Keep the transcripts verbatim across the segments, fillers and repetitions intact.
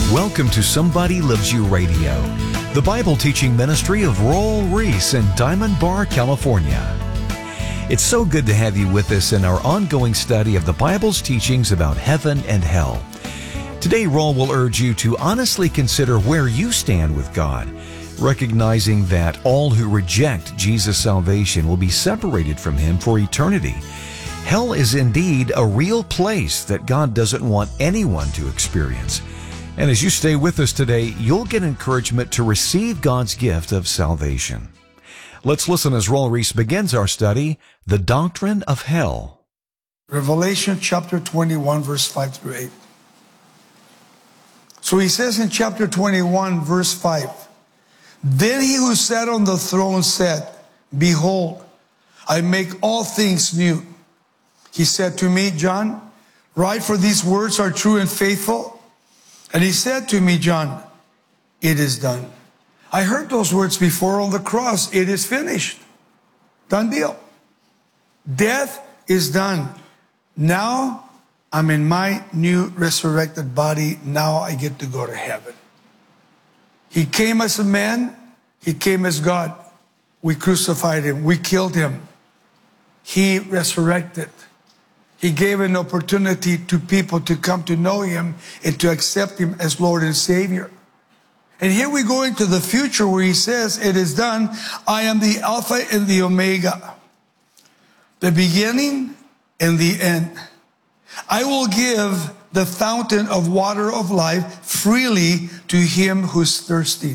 Welcome to Somebody Loves You Radio, the Bible teaching ministry of Royal Reese in Diamond Bar, California. It's so good to have you with us in our ongoing study of the Bible's teachings about heaven and hell. Today, Royal will urge you to honestly consider where you stand with God, recognizing that all who reject Jesus' salvation will be separated from Him for eternity. Hell is indeed a real place that God doesn't want anyone to experience. And as you stay with us today, you'll get encouragement to receive God's gift of salvation. Let's listen as Royal Reese begins our study, The Doctrine of Hell. Revelation chapter twenty-one, verse five through eight. So he says in chapter twenty-one, verse five, "Then he who sat on the throne said, Behold, I make all things new. He said to me, John, write, for these words are true and faithful. And he said to me, John, it is done." I heard those words before on the cross. It is finished. Done deal. Death is done. Now I'm in my new resurrected body. Now I get to go to heaven. He came as a man. He came as God. We crucified him. We killed him. He resurrected. He gave an opportunity to people to come to know him and to accept him as Lord and Savior. And here we go into the future where he says, it is done. I am the Alpha and the Omega, the beginning and the end. I will give the fountain of water of life freely to him who's thirsty.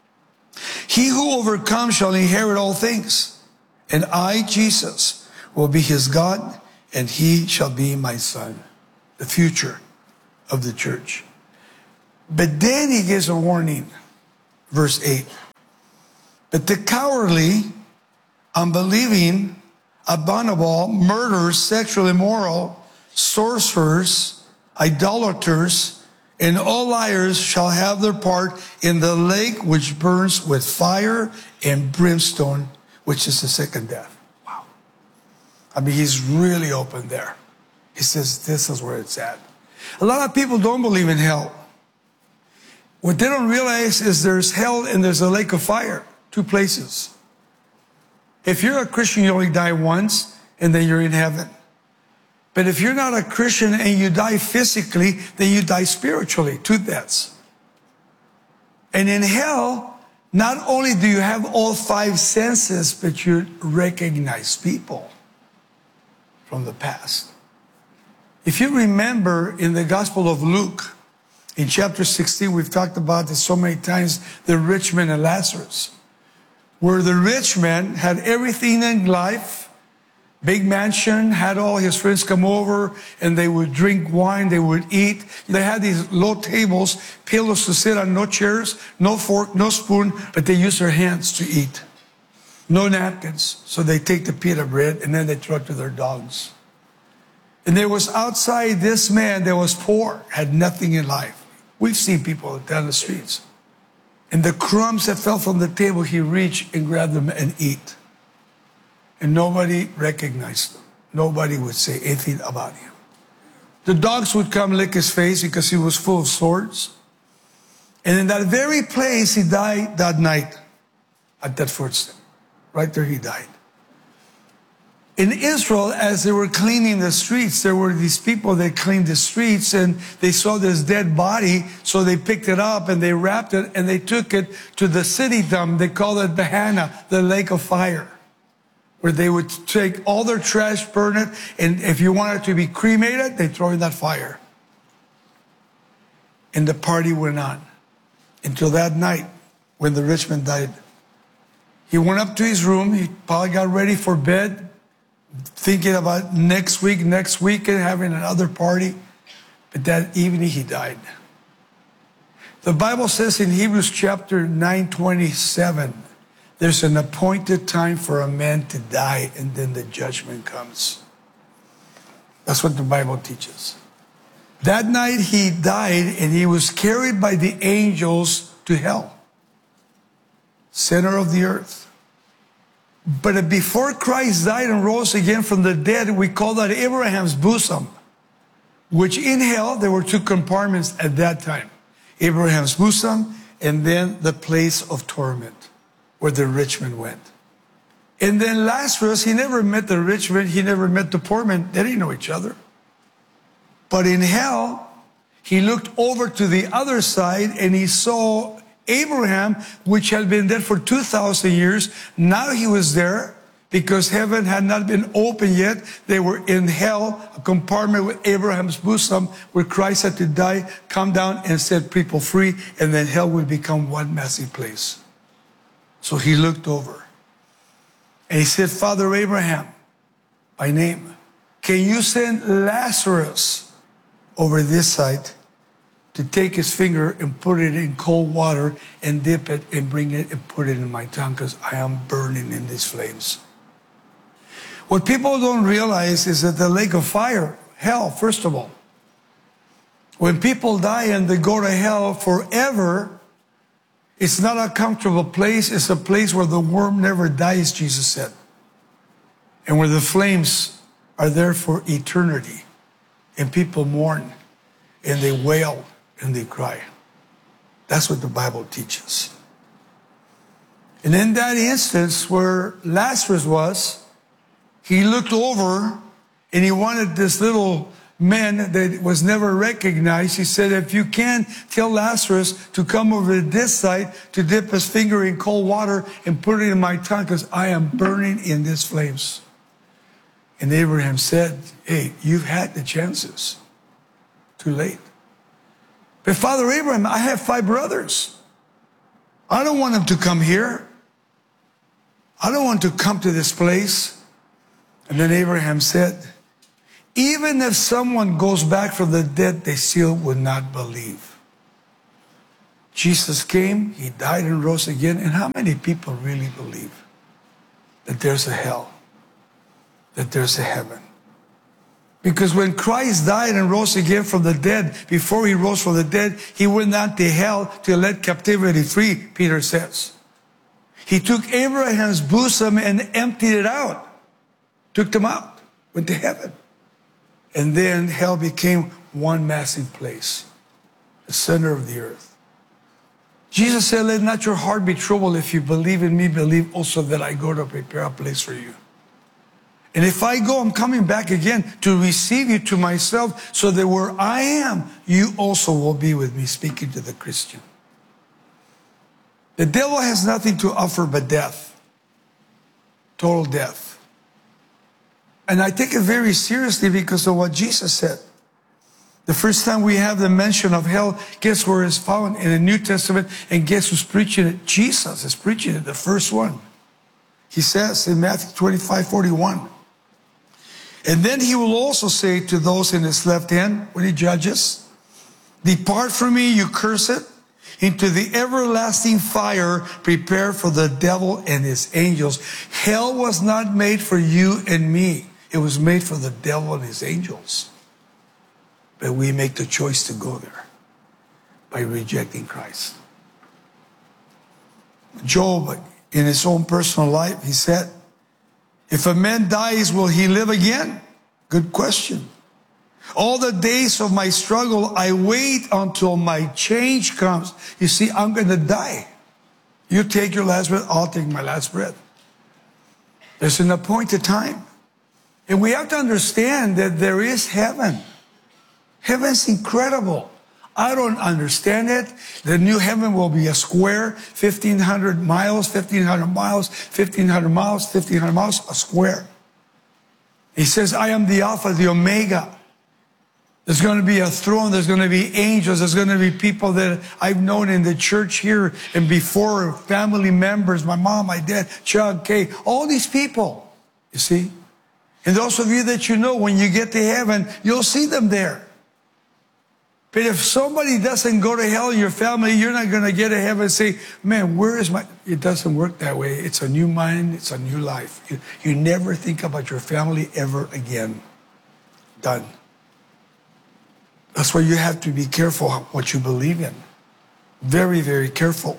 He who overcomes shall inherit all things. And I, Jesus, will be his God, and he shall be my son. The future of the church. But then he gives a warning. Verse eight. But the cowardly, unbelieving, abominable, murderers, sexually immoral, sorcerers, idolaters, and all liars shall have their part in the lake which burns with fire and brimstone, which is the second death. Wow. I mean, he's really open there. He says this is where it's at. A lot of people don't believe in hell. What they don't realize is there's hell and there's a lake of fire. Two places. If you're a Christian, you only die once, and then you're in heaven. But if you're not a Christian and you die physically, then you die spiritually. Two deaths. And in hell, not only do you have all five senses, but you recognize people from the past. If you remember in the Gospel of Luke, in chapter sixteen, we've talked about this so many times, the rich man and Lazarus, where the rich man had everything in life, big mansion, had all his friends come over, and they would drink wine, they would eat. They had these low tables, pillows to sit on, no chairs, no fork, no spoon, but they use their hands to eat. No napkins, so they take the pita bread, and then they throw it to their dogs. And there was outside this man that was poor, had nothing in life. We've seen people down the streets. And the crumbs that fell from the table, he reached and grabbed them and eat. And nobody recognized him. Nobody would say anything about him. The dogs would come lick his face because he was full of swords. And in that very place, he died that night at that footstep. Right there, he died. In Israel, as they were cleaning the streets, there were these people that cleaned the streets, and they saw this dead body, so they picked it up and they wrapped it and they took it to the city dump. They called it Behana, the lake of fire, where they would take all their trash, burn it, and if you wanted to be cremated, they throw in that fire. And the party went on until that night when the rich man died. He went up to his room, he probably got ready for bed, thinking about next week, next weekend, having another party. But that evening he died. The Bible says in Hebrews chapter nine twenty-seven, there's an appointed time for a man to die, and then the judgment comes. That's what the Bible teaches. That night he died, and he was carried by the angels to hell, center of the earth. But before Christ died and rose again from the dead, we call that Abraham's bosom, which in hell, there were two compartments at that time. Abraham's bosom, and then the place of torment where the rich man went. And then Lazarus, he never met the rich man, he never met the poor man. They didn't know each other. But in hell, he looked over to the other side and he saw Abraham, which had been dead for two thousand years. Now he was there because heaven had not been open yet. They were in hell, a compartment with Abraham's bosom where Christ had to die, come down and set people free, and then hell would become one massive place. So he looked over and he said, Father Abraham, by name, can you send Lazarus over this side to take his finger and put it in cold water and dip it and bring it and put it in my tongue, because I am burning in these flames. What people don't realize is that the lake of fire, hell, first of all, when people die and they go to hell forever, it's not a comfortable place. It's a place where the worm never dies, Jesus said, and where the flames are there for eternity. And people mourn and they wail and they cry. That's what the Bible teaches. And in that instance where Lazarus was, he looked over and he wanted this little man that was never recognized. He said, if you can, tell Lazarus to come over to this side to dip his finger in cold water and put it in my tongue, because I am burning in these flames. And Abraham said, hey, you've had the chances. Too late. But Father Abraham, I have five brothers. I don't want them to come here. I don't want to come to this place. And then Abraham said, even if someone goes back from the dead, they still would not believe. Jesus came, he died and rose again. And how many people really believe that there's a hell, that there's a heaven? Because when Christ died and rose again from the dead, before he rose from the dead, he went not to hell to let captivity free, Peter says. He took Abraham's bosom and emptied it out, took them out, went to heaven. And then hell became one massive place, the center of the earth. Jesus said, let not your heart be troubled. If you believe in me, believe also that I go to prepare a place for you. And if I go, I'm coming back again to receive you to myself, so that where I am, you also will be with me, speaking to the Christian. The devil has nothing to offer but death, total death. And I take it very seriously because of what Jesus said. The first time we have the mention of hell, guess where it's found? In the New Testament. And guess who's preaching it? Jesus is preaching it, the first one. He says in Matthew twenty-five forty-one, and then he will also say to those in his left hand, when he judges, depart from me, you cursed, into the everlasting fire prepared for the devil and his angels. Hell was not made for you and me. It was made for the devil and his angels. But we make the choice to go there by rejecting Christ. Job, in his own personal life, he said, if a man dies, will he live again? Good question. All the days of my struggle, I wait until my change comes. You see, I'm going to die. You take your last breath, I'll take my last breath. There's an appointed time. And we have to understand that there is heaven. Heaven's incredible. I don't understand it. The new heaven will be a square, fifteen hundred miles, fifteen hundred miles, fifteen hundred miles, fifteen hundred miles, a square. He says, I am the Alpha, the Omega. There's going to be a throne. There's going to be angels. There's going to be people that I've known in the church here and before, family members, my mom, my dad, Chuck, Kay, all these people, you see. And those of you that you know, when you get to heaven, you'll see them there. But if somebody doesn't go to hell in your family, you're not going to get to heaven and say, man, where is my... It doesn't work that way. It's a new mind. It's a new life. You, you never think about your family ever again. Done. That's why you have to be careful what you believe in. Very, very careful.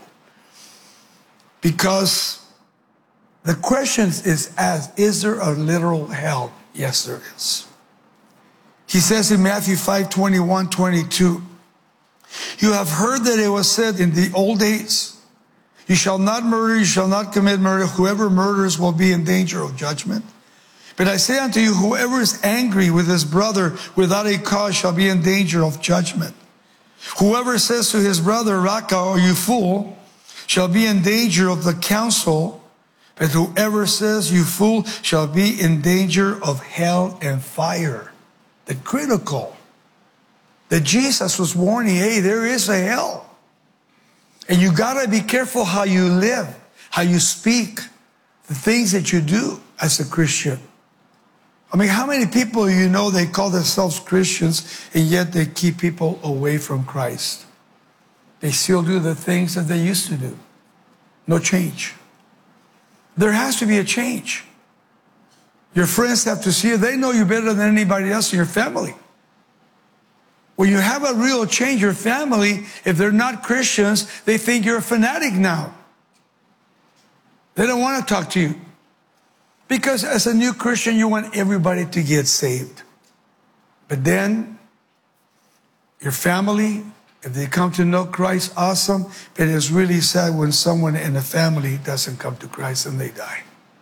Because the question is asked, is there a literal hell? Yes, there is. He says in Matthew five, twenty-one, twenty-two, You have heard that it was said in the old days, you shall not murder, you shall not commit murder. Whoever murders will be in danger of judgment. But I say unto you, whoever is angry with his brother without a cause shall be in danger of judgment. Whoever says to his brother, Raka, or you fool, shall be in danger of the council. But whoever says, you fool, shall be in danger of hell and fire. The critical. That Jesus was warning, hey, there is a hell. And you got to be careful how you live, how you speak, the things that you do as a Christian. I mean, how many people you know, they call themselves Christians, and yet they keep people away from Christ? They still do the things that they used to do. No change. There has to be a change. Your friends have to see you. They know you better than anybody else in your family. When you have a real change, your family, if they're not Christians, they think you're a fanatic now. They don't want to talk to you. Because as a new Christian, you want everybody to get saved. But then, your family, if they come to know Christ, awesome. But it's really sad when someone in a family doesn't come to Christ and they die.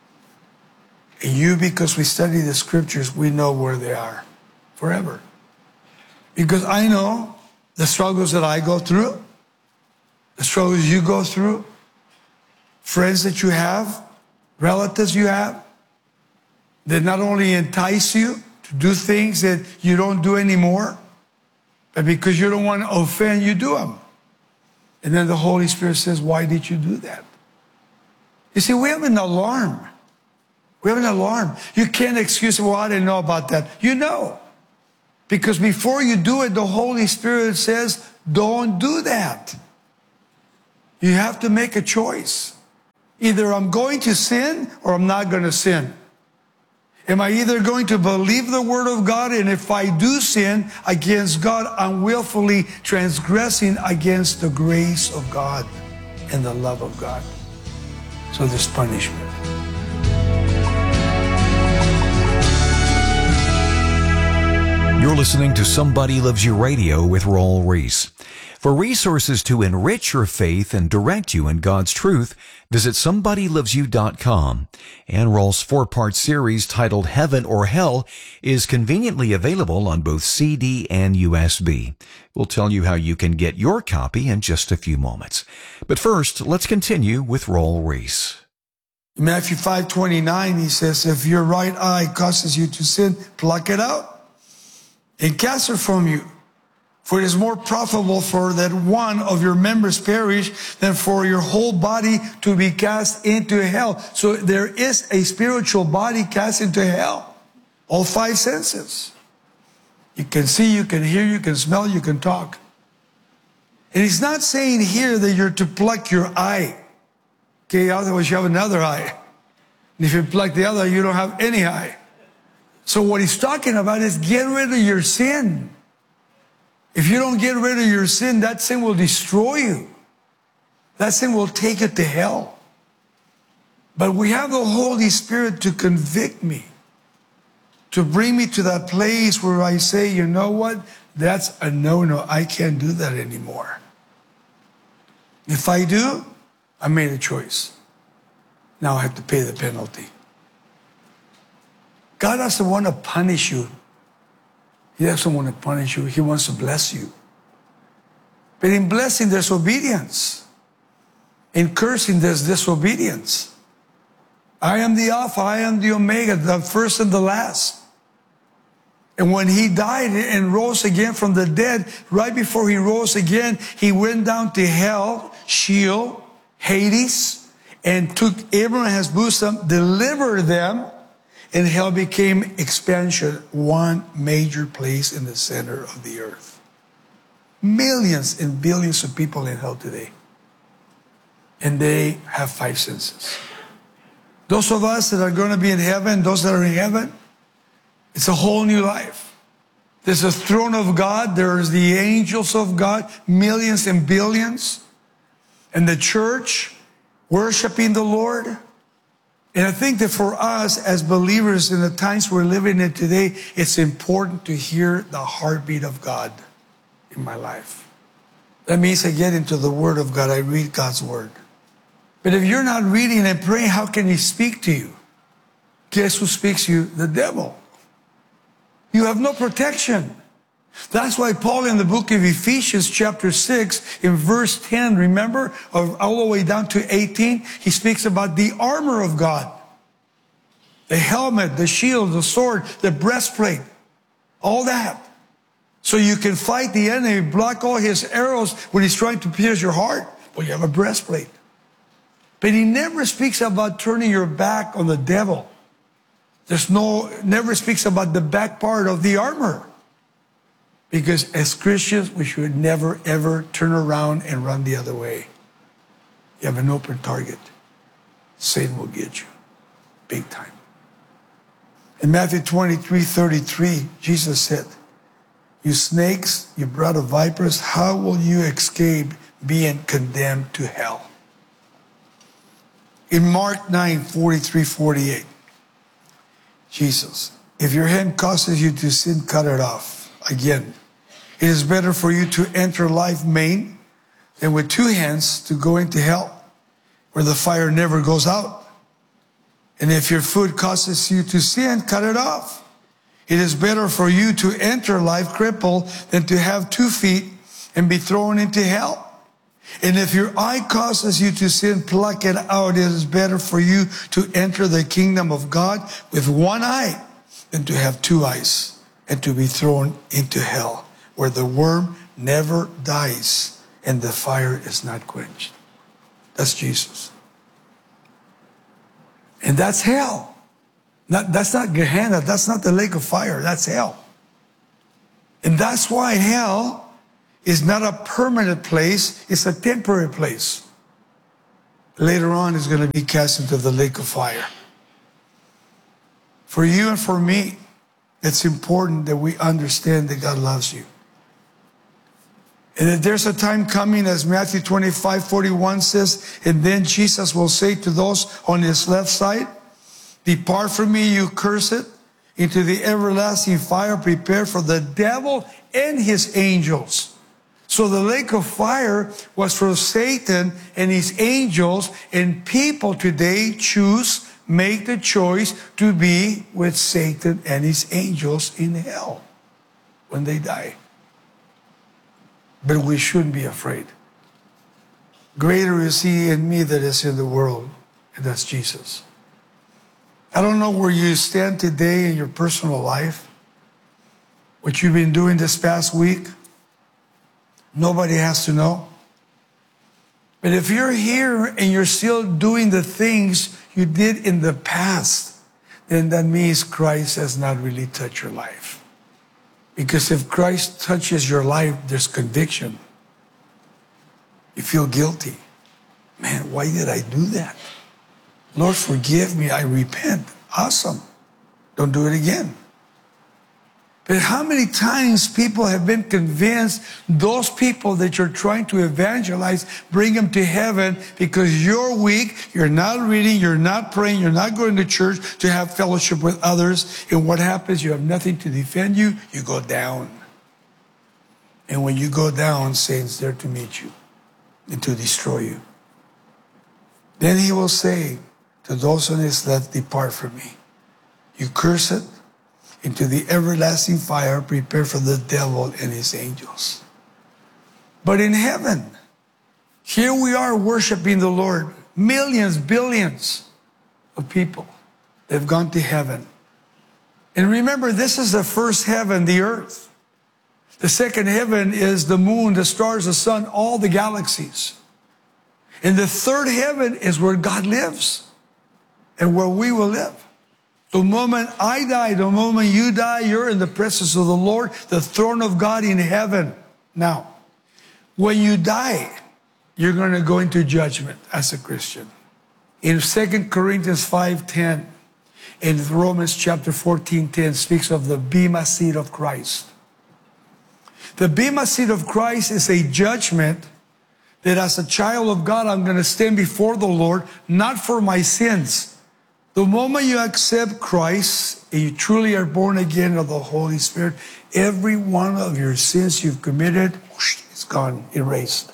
And you, because we study the scriptures, we know where they are forever. Because I know the struggles that I go through, the struggles you go through, friends that you have, relatives you have, that not only entice you to do things that you don't do anymore, but because you don't want to offend, you do them. And then the Holy Spirit says, why did you do that? You see, we have an alarm. We have an alarm. You can't excuse, well, I didn't know about that. You know. Because before you do it, the Holy Spirit says, don't do that. You have to make a choice. Either I'm going to sin or I'm not going to sin. Am I either going to believe the word of God, and if I do sin against God, I'm willfully transgressing against the grace of God and the love of God. So there's punishment. You're listening to Somebody Loves You Radio with Raul Ries. For resources to enrich your faith and direct you in God's truth, visit somebody loves you dot com. And Raul's four-part series titled Heaven or Hell is conveniently available on both C D and U S B. We'll tell you how you can get your copy in just a few moments. But first, let's continue with Raul Ries. In Matthew five twenty-nine, he says, if your right eye causes you to sin, pluck it out and cast it from you. For it is more profitable for that one of your members perish than for your whole body to be cast into hell. So there is a spiritual body cast into hell. All five senses. You can see, you can hear, you can smell, you can talk. And he's not saying here that you're to pluck your eye. Okay, otherwise you have another eye. And if you pluck the other, you don't have any eye. So what he's talking about is get rid of your sin. If you don't get rid of your sin, that sin will destroy you. That sin will take you to hell. But we have the Holy Spirit to convict me, to bring me to that place where I say, you know what? That's a no-no. I can't do that anymore. If I do, I made a choice. Now I have to pay the penalty. God doesn't want to punish you. He doesn't want to punish you. He wants to bless you. But in blessing, there's obedience. In cursing, there's disobedience. I am the Alpha, I am the Omega, the first and the last. And when he died and rose again from the dead, right before he rose again, he went down to hell, Sheol, Hades, and took Abraham and his bosom, delivered them, and hell became expansion, one major place in the center of the earth. Millions and billions of people in hell today. And they have five senses. Those of us that are going to be in heaven, those that are in heaven, it's a whole new life. There's a throne of God. There's the angels of God, millions and billions. And the church worshiping the Lord. And I think that for us as believers in the times we're living in today, it's important to hear the heartbeat of God in my life. That means I get into the Word of God. I read God's Word. But if you're not reading and praying, how can He speak to you? Guess who speaks to you? The devil. You have no protection. That's why Paul in the book of Ephesians chapter six in verse ten, remember, all the way down to eighteen, he speaks about the armor of God. The helmet, the shield, the sword, the breastplate, all that. So you can fight the enemy, block all his arrows when he's trying to pierce your heart. Well, you have a breastplate. But he never speaks about turning your back on the devil. There's no, never speaks about the back part of the armor. Because as Christians, we should never, ever turn around and run the other way. You have an open target. Satan will get you. Big time. In Matthew twenty-three thirty-three, Jesus said, "You snakes, you brood of vipers, how will you escape being condemned to hell?" In Mark nine forty-three forty-eight, Jesus, "If your hand causes you to sin, cut it off." Again, "It is better for you to enter life maimed than with two hands to go into hell, where the fire never goes out. And if your foot causes you to sin, cut it off. It is better for you to enter life crippled than to have two feet and be thrown into hell. And if your eye causes you to sin, pluck it out. It is better for you to enter the kingdom of God with one eye than to have two eyes and to be thrown into hell, where the worm never dies and the fire is not quenched." That's Jesus. And that's hell. Not, that's not Gehenna. That's not the lake of fire. That's hell. And that's why hell is not a permanent place. It's a temporary place. Later on, it's going to be cast into the lake of fire. For you and for me, it's important that we understand that God loves you. And that there's a time coming, as Matthew twenty-five forty-one says, "And then Jesus will say to those on his left side, 'Depart from me, you cursed, into the everlasting fire prepared for the devil and his angels.'" So the lake of fire was for Satan and his angels, and people today choose, make the choice to be with Satan and his angels in hell when they die. But we shouldn't be afraid. Greater is He in me that is in the world, and that's Jesus. I don't know where you stand today in your personal life, what you've been doing this past week. Nobody has to know. But if you're here and you're still doing the things you did in the past, then that means Christ has not really touched your life. Because if Christ touches your life, there's conviction. You feel guilty. Man, why did I do that? Lord, forgive me. I repent. Awesome. Don't do it again. But how many times people have been convinced those people that you're trying to evangelize, bring them to heaven because you're weak, you're not reading, you're not praying, you're not going to church to have fellowship with others. And what happens? You have nothing to defend you. You go down. And when you go down, Satan's there to meet you and to destroy you. Then He will say to those on His left, "Depart from me, you cursed, into the everlasting fire prepared for the devil and his angels." But in heaven, here we are worshiping the Lord. Millions, billions of people that have gone to heaven. And remember, this is the first heaven, the earth. The second heaven is the moon, the stars, the sun, all the galaxies. And the third heaven is where God lives and where we will live. The moment I die, the moment you die, you're in the presence of the Lord, the throne of God in heaven. Now, when you die, you're going to go into judgment as a Christian. In Second Corinthians five ten, in Romans chapter fourteen ten, speaks of the Bema seat of Christ. The Bema seat of Christ is a judgment that as a child of God, I'm going to stand before the Lord, not for my sins. The moment you accept Christ and you truly are born again of the Holy Spirit, every one of your sins you've committed, whoosh, it's gone, erased.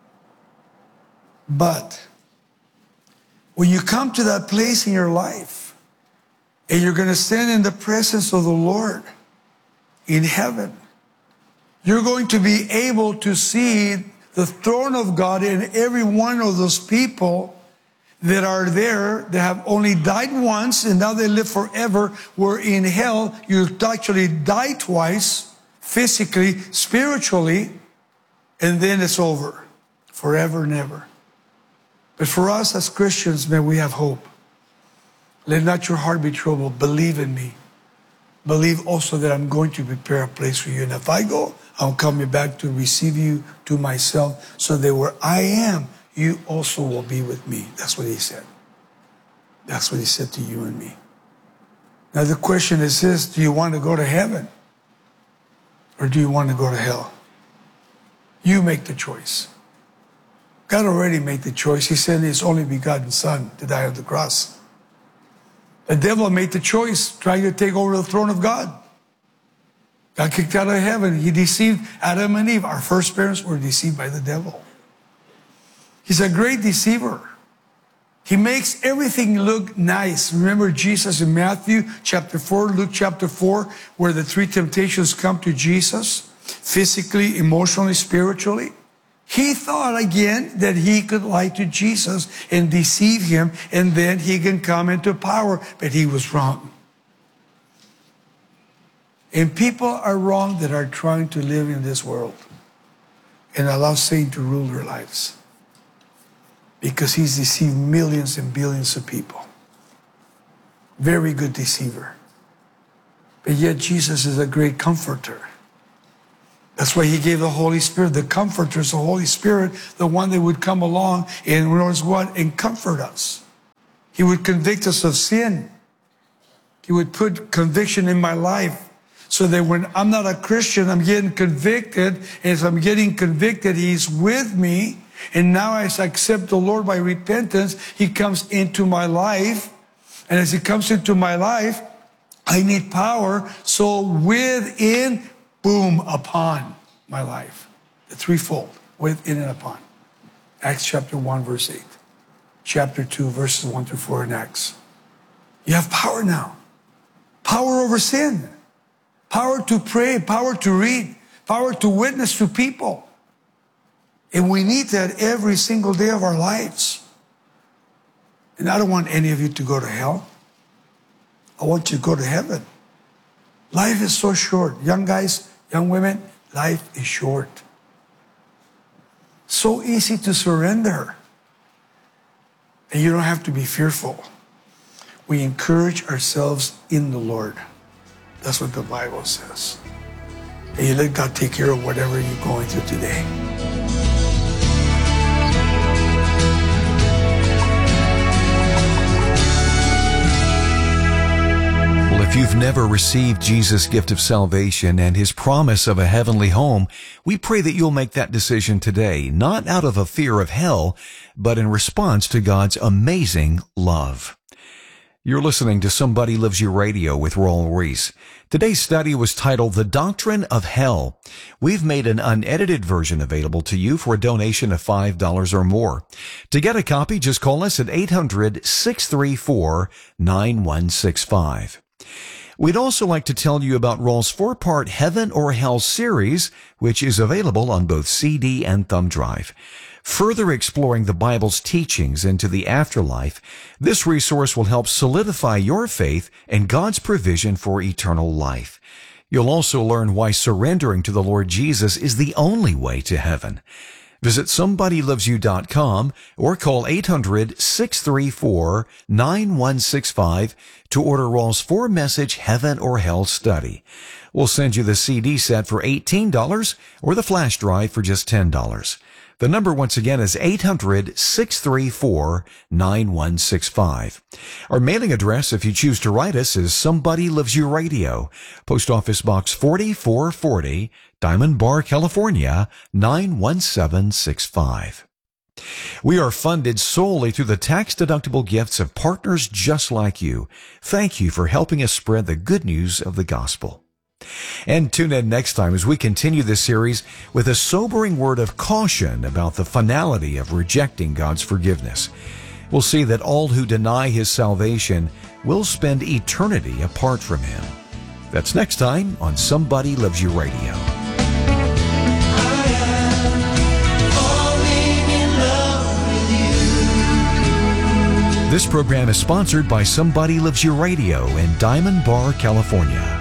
But when you come to that place in your life and you're going to stand in the presence of the Lord in heaven, you're going to be able to see the throne of God in every one of those people that are there that have only died once and now they live forever. Where in hell, you actually die twice, physically, spiritually, and then it's over, forever and ever. But for us as Christians, man, we have hope. Let not your heart be troubled. Believe in me. Believe also that I'm going to prepare a place for you. And if I go, I'm coming back to receive you to myself, so that where I am, you also will be with me. That's what he said. That's what he said to you and me. Now the question is this: do you want to go to heaven? Or do you want to go to hell? You make the choice. God already made the choice. He sent his only begotten Son to die on the cross. The devil made the choice, trying to take over the throne of God. Got kicked out of heaven. He deceived Adam and Eve. Our first parents were deceived by the devil. He's a great deceiver. He makes everything look nice. Remember Jesus in Matthew chapter four, Luke chapter four, where the three temptations come to Jesus, physically, emotionally, spiritually. He thought again that he could lie to Jesus and deceive him, and then he can come into power, but he was wrong. And people are wrong that are trying to live in this world and allow Satan to rule their lives, because he's deceived millions and billions of people. Very good deceiver. But yet Jesus is a great comforter. That's why he gave the Holy Spirit, the comforter, the Holy Spirit, the one that would come along and knows what, and comfort us. He would convict us of sin. He would put conviction in my life, so that when I'm not a Christian, I'm getting convicted. And as I'm getting convicted, he's with me. And now as I accept the Lord by repentance, he comes into my life. And as he comes into my life, I need power. So within, boom, upon my life. The threefold, within and upon. Acts chapter one, verse eight. Chapter two, verses one through four in Acts. You have power now. Power over sin. Power to pray, power to read, power to witness to people. And we need that every single day of our lives. And I don't want any of you to go to hell. I want you to go to heaven. Life is so short. Young guys, young women, life is short. So easy to surrender. And you don't have to be fearful. We encourage ourselves in the Lord. That's what the Bible says. And you let God take care of whatever you're going through today. Well, if you've never received Jesus' gift of salvation and his promise of a heavenly home, we pray that you'll make that decision today, not out of a fear of hell, but in response to God's amazing love. You're listening to Somebody Loves You Radio with Raul Ries. Today's study was titled The Doctrine of Hell. We've made an unedited version available to you for a donation of five dollars or more. To get a copy, just call us at eight hundred, six three four, nine one six five. We'd also like to tell you about Raul's four-part Heaven or Hell series, which is available on both C D and thumb drive. Further exploring the Bible's teachings into the afterlife, this resource will help solidify your faith and God's provision for eternal life. You'll also learn why surrendering to the Lord Jesus is the only way to heaven. Visit somebody loves you dot com or call eight hundred, six three four, nine one six five to order Raul's four-message Heaven or Hell study. We'll send you the C D set for eighteen dollars or the flash drive for just ten dollars. The number once again is eight hundred, six three four, nine one six five. Our mailing address, if you choose to write us, is Somebody Loves You Radio, Post Office Box forty-four forty, Diamond Bar, California, nine one seven six five. We are funded solely through the tax-deductible gifts of partners just like you. Thank you for helping us spread the good news of the gospel. And tune in next time as we continue this series with a sobering word of caution about the finality of rejecting God's forgiveness. We'll see that all who deny His salvation will spend eternity apart from Him. That's next time on Somebody Loves You Radio. This program is sponsored by Somebody Loves You Radio in Diamond Bar, California.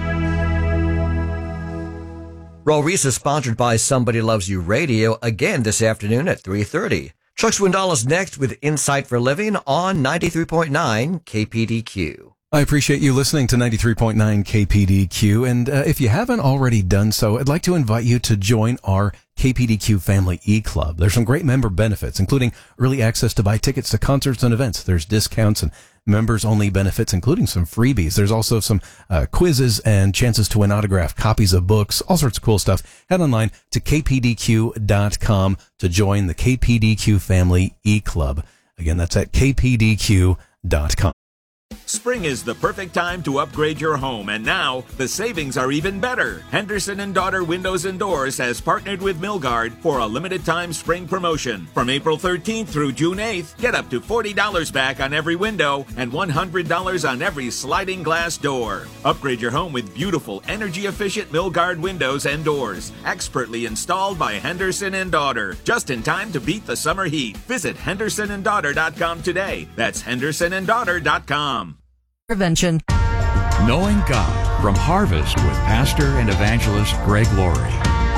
Raul Reese is sponsored by Somebody Loves You Radio again this afternoon at three thirty. Chuck Swindoll is next with Insight for Living on ninety-three point nine K P D Q. I appreciate you listening to ninety-three point nine K P D Q, and uh, if you haven't already done so, I'd like to invite you to join our K P D Q Family E-Club. There's some great member benefits, including early access to buy tickets to concerts and events. There's discounts and members-only benefits, including some freebies. There's also some uh, quizzes and chances to win autographed copies of books, all sorts of cool stuff. Head online to k p d q dot com to join the K P D Q Family E-Club. Again, that's at k p d q dot com. Spring is the perfect time to upgrade your home, and now the savings are even better. Henderson and Daughter Windows and Doors has partnered with Milgard for a limited time spring promotion. From April thirteenth through June eighth, get up to forty dollars back on every window and one hundred dollars on every sliding glass door. Upgrade your home with beautiful, energy-efficient Milgard windows and doors, expertly installed by Henderson and Daughter, just in time to beat the summer heat. Visit henderson and daughter dot com today. That's henderson and daughter dot com. Prevention. Knowing God from Harvest with Pastor and Evangelist Greg Laurie.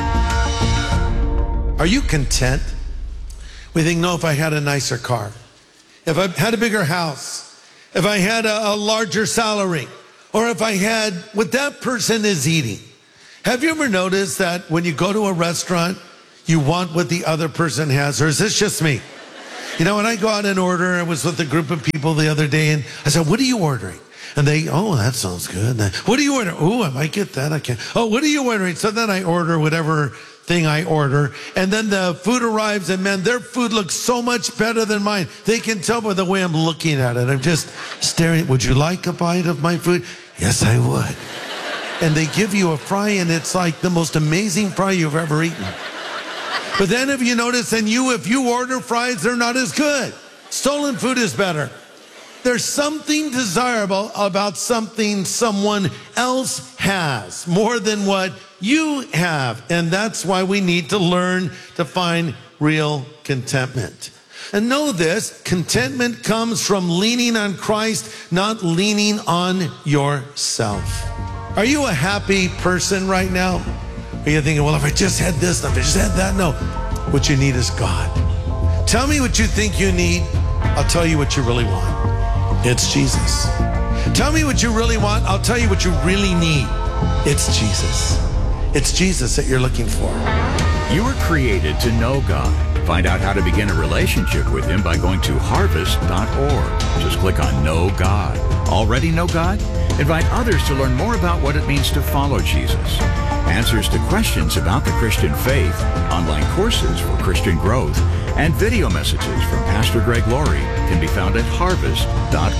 Are you content? We think, no, if I had a nicer car, if I had a bigger house, if I had a, a larger salary, or if I had what that person is eating. Have you ever noticed that when you go to a restaurant, you want what the other person has? Or is this just me? You know, when I go out and order, I was with a group of people the other day, and I said, what are you ordering? And they, oh, that sounds good. What are you ordering? Oh, I might get that. I can't. Oh, what are you ordering? So then I order whatever thing I order. And then the food arrives, and man, their food looks so much better than mine. They can tell by the way I'm looking at it. I'm just staring. Would you like a bite of my food? Yes, I would. And they give you a fry, and it's like the most amazing fry you've ever eaten. But then if you notice, and you, if you order fries, they're not as good. Stolen food is better. There's something desirable about something someone else has more than what you have. And that's why we need to learn to find real contentment. And know this, contentment comes from leaning on Christ, not leaning on yourself. Are you a happy person right now? Are you thinking, well, if I just had this, if I just had that? No, what you need is God. Tell me what you think you need. I'll tell you what you really want. It's Jesus. Tell me what you really want. I'll tell you what you really need. It's Jesus. It's Jesus that you're looking for. You were created to know God. Find out how to begin a relationship with Him by going to harvest dot org. Just click on Know God. Already know God? Invite others to learn more about what it means to follow Jesus. Answers to questions about the Christian faith, online courses for Christian growth, and video messages from Pastor Greg Laurie can be found at harvest dot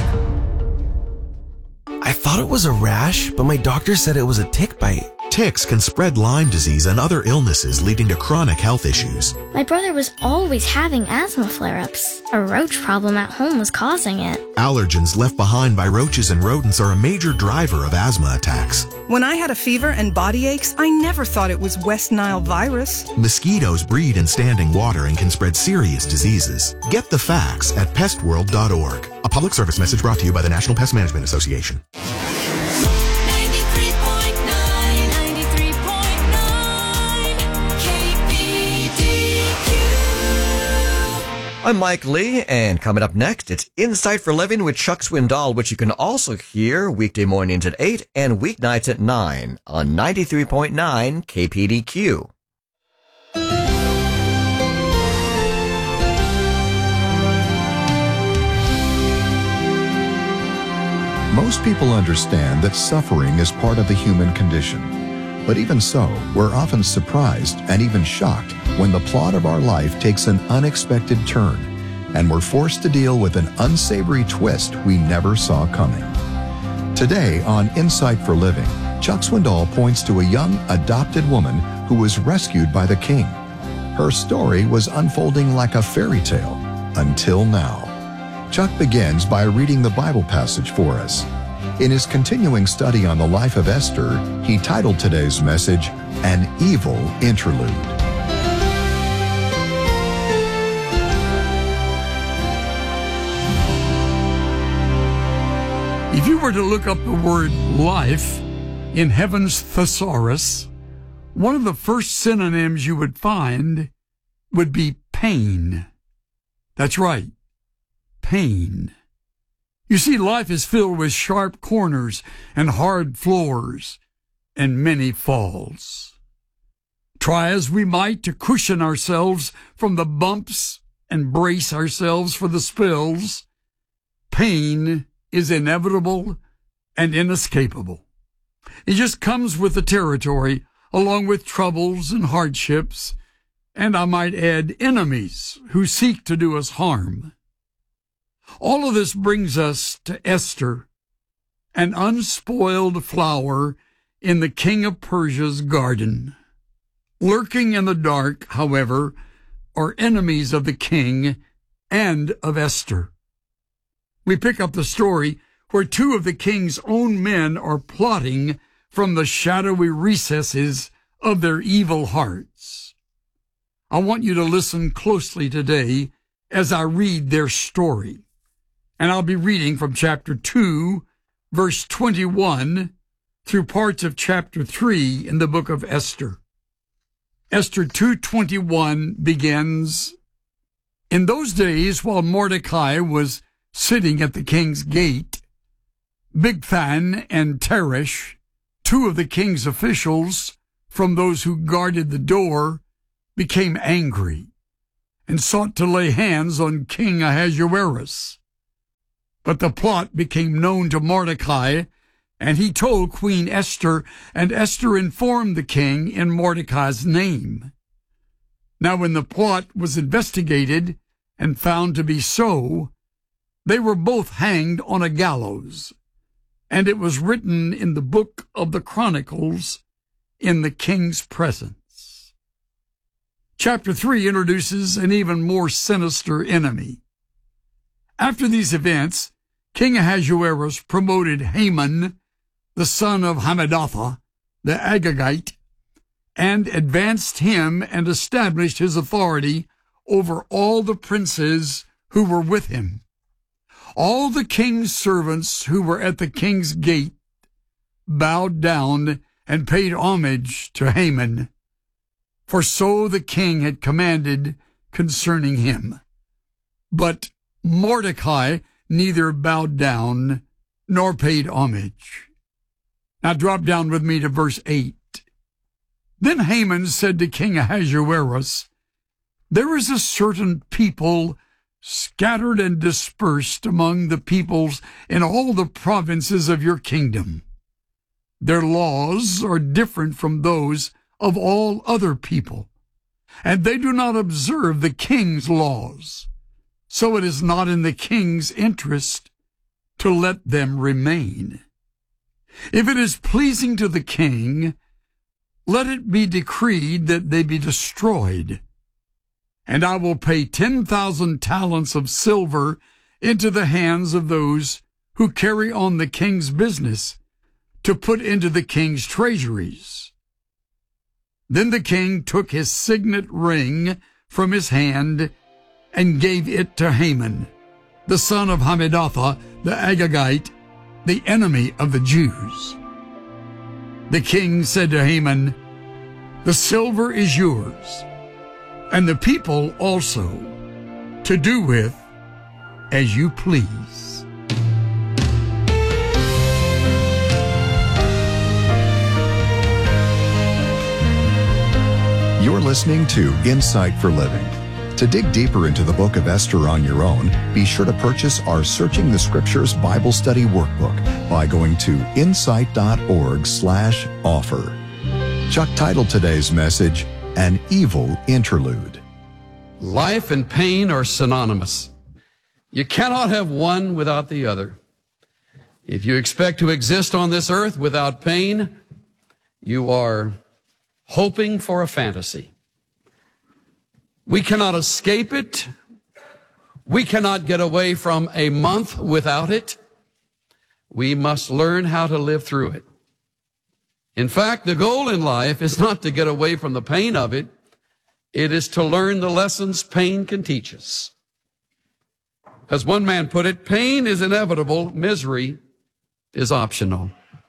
org. I thought it was a rash, but my doctor said it was a tick bite. Ticks can spread Lyme disease and other illnesses leading to chronic health issues. My brother was always having asthma flare-ups. A roach problem at home was causing it. Allergens left behind by roaches and rodents are a major driver of asthma attacks. When I had a fever and body aches, I never thought it was West Nile virus. Mosquitoes breed in standing water and can spread serious diseases. Get the facts at pest world dot org. A public service message brought to you by the National Pest Management Association. I'm Mike Lee, and coming up next, it's Insight for Living with Chuck Swindoll, which you can also hear weekday mornings at eight and weeknights at nine on ninety-three point nine K P D Q. Most people understand that suffering is part of the human condition. But even so, we're often surprised and even shocked when the plot of our life takes an unexpected turn and we're forced to deal with an unsavory twist we never saw coming. Today on Insight for Living, Chuck Swindoll points to a young adopted woman who was rescued by the king. Her story was unfolding like a fairy tale until now. Chuck begins by reading the Bible passage for us. In his continuing study on the life of Esther, he titled today's message, An Evil Interlude. If you were to look up the word life in heaven's thesaurus, one of the first synonyms you would find would be pain. That's right, pain. You see, life is filled with sharp corners and hard floors and many falls. Try as we might to cushion ourselves from the bumps and brace ourselves for the spills, pain is inevitable and inescapable. It just comes with the territory, along with troubles and hardships, and I might add enemies who seek to do us harm. All of this brings us to Esther, an unspoiled flower in the king of Persia's garden. Lurking in the dark, however, are enemies of the king and of Esther. We pick up the story where two of the king's own men are plotting from the shadowy recesses of their evil hearts. I want you to listen closely today as I read their story. And I'll be reading from chapter two, verse twenty-one, through parts of chapter three in the book of Esther. Esther two twenty-one begins, In those days, while Mordecai was sitting at the king's gate, Bigthan and Teresh, two of the king's officials from those who guarded the door, became angry and sought to lay hands on King Ahasuerus. But the plot became known to Mordecai, and he told Queen Esther, and Esther informed the king in Mordecai's name. Now when the plot was investigated and found to be so, they were both hanged on a gallows, and it was written in the book of the Chronicles in the king's presence. Chapter three introduces an even more sinister enemy. After these events, King Ahasuerus promoted Haman, the son of Hammedatha, the Agagite, and advanced him and established his authority over all the princes who were with him. All the king's servants who were at the king's gate bowed down and paid homage to Haman, for so the king had commanded concerning him. But Mordecai neither bowed down nor paid homage. Now drop down with me to verse eight. Then Haman said to King Ahasuerus, There is a certain people scattered and dispersed among the peoples in all the provinces of your kingdom. Their laws are different from those of all other people, and they do not observe the king's laws. So it is not in the king's interest to let them remain. If it is pleasing to the king, let it be decreed that they be destroyed. And I will pay ten thousand talents of silver into the hands of those who carry on the king's business to put into the king's treasuries. Then the king took his signet ring from his hand and gave it to Haman, the son of Hammedatha, the Agagite, the enemy of the Jews. The king said to Haman, The silver is yours, and the people also, to do with as you please. You're listening to Insight for Living. To dig deeper into the book of Esther on your own, be sure to purchase our Searching the Scriptures Bible Study Workbook by going to insight.org slash offer. Chuck titled today's message, An Evil Interlude. Life and pain are synonymous. You cannot have one without the other. If you expect to exist on this earth without pain, You are hoping for a fantasy. We cannot escape it. We cannot get away from a month without it. We must learn how to live through it. In fact, the goal in life is not to get away from the pain of it. It is to learn the lessons pain can teach us. As one man put it, pain is inevitable, misery is optional.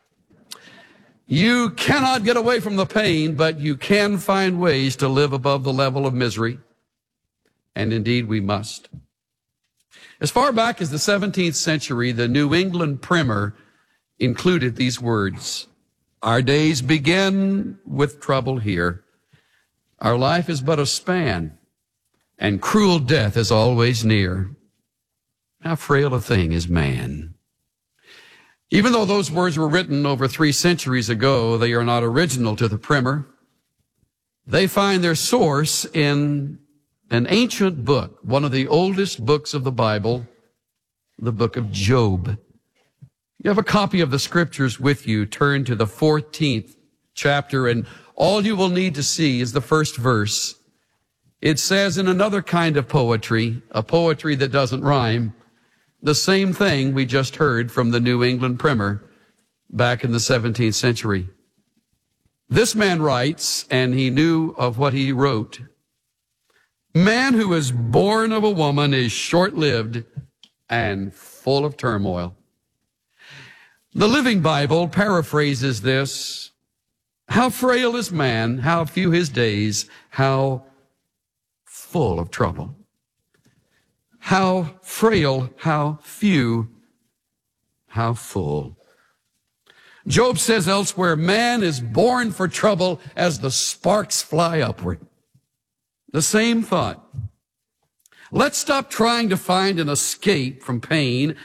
You cannot get away from the pain, but you can find ways to live above the level of misery. And indeed, we must. As far back as the seventeenth century, the New England Primer included these words: "Our days begin with trouble here. Our life is but a span, and cruel death is always near. How frail a thing is man." Even though those words were written over three centuries ago, they are not original to the Primer. They find their source in an ancient book, one of the oldest books of the Bible, the book of Job. You have a copy of the scriptures with you. Turn to the fourteenth chapter, and all you will need to see is the first verse. It says in another kind of poetry, a poetry that doesn't rhyme, the same thing we just heard from the New England Primer back in the seventeenth century. This man writes, and he knew of what he wrote: "Man who is born of a woman is short-lived and full of turmoil." The Living Bible paraphrases this: "How frail is man, how few his days, how full of trouble." How frail, how few, how full. Job says elsewhere, man is born for trouble as the sparks fly upward. The same thought. Let's stop trying to find an escape from pain